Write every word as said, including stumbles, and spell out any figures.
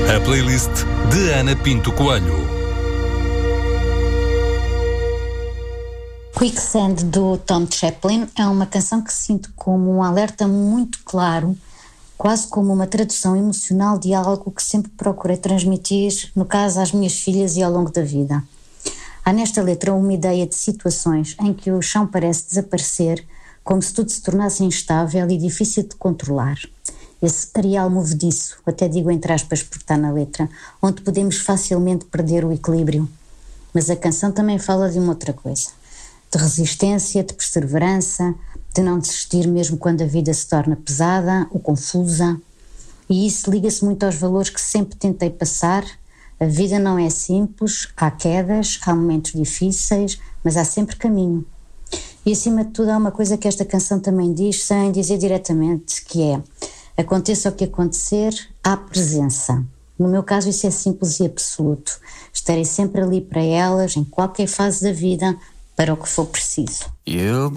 A playlist de Ana Pinto Coelho. Quicksand, do Tom Chaplin, é uma canção que sinto como um alerta muito claro, quase como uma tradução emocional de algo que sempre procurei transmitir, no caso às minhas filhas e ao longo da vida. Há nesta letra uma ideia de situações em que o chão parece desaparecer, como se tudo se tornasse instável e difícil de controlar. Esse areal movediço, até digo entre aspas porque está na letra, onde podemos facilmente perder o equilíbrio. Mas a canção também fala de uma outra coisa, de resistência, de perseverança, de não desistir mesmo quando a vida se torna pesada ou confusa. E isso liga-se muito aos valores que sempre tentei passar. A vida não é simples, há quedas, há momentos difíceis, mas há sempre caminho. E acima de tudo há uma coisa que esta canção também diz, sem dizer diretamente, que é: aconteça o que acontecer, há presença. No meu caso isso é simples e absoluto. Estarei sempre ali para elas, em qualquer fase da vida, para o que for preciso.